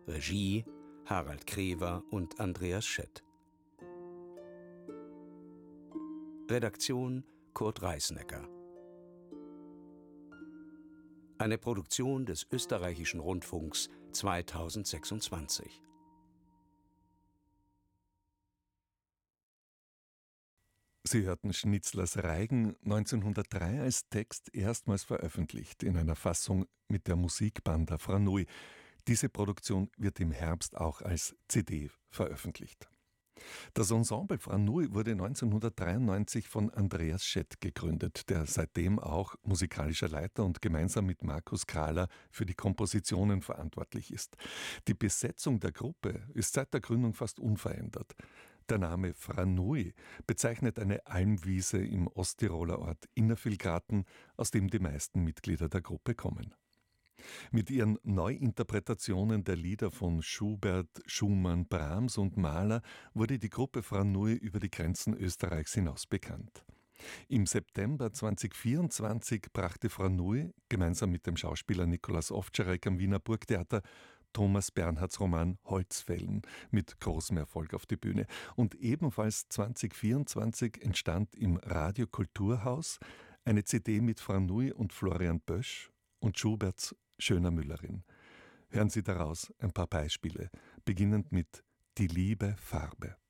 Regie Harald Krewer und Andreas Schett. Redaktion Kurt Reisnecker. Eine Produktion des Österreichischen Rundfunks 2026. Sie hörten Schnitzlers Reigen 1903 als Text erstmals veröffentlicht, in einer Fassung mit der Musikbanda Franui. Diese Produktion wird im Herbst auch als CD veröffentlicht. Das Ensemble Franui wurde 1993 von Andreas Schett gegründet, der seitdem auch musikalischer Leiter und gemeinsam mit Markus Krahler für die Kompositionen verantwortlich ist. Die Besetzung der Gruppe ist seit der Gründung fast unverändert. Der Name Franui bezeichnet eine Almwiese im Osttiroler Ort Innervillgraten, aus dem die meisten Mitglieder der Gruppe kommen. Mit ihren Neuinterpretationen der Lieder von Schubert, Schumann, Brahms und Mahler wurde die Gruppe Franui über die Grenzen Österreichs hinaus bekannt. Im September 2024 brachte Franui gemeinsam mit dem Schauspieler Nikolaus Ovtcharek am Wiener Burgtheater Thomas Bernhards Roman Holzfällen mit großem Erfolg auf die Bühne. Und ebenfalls 2024 entstand im Radio Kulturhaus eine CD mit Franui und Florian Bösch und Schuberts Schöner Müllerin. Hören Sie daraus ein paar Beispiele, beginnend mit Die Liebe Farbe.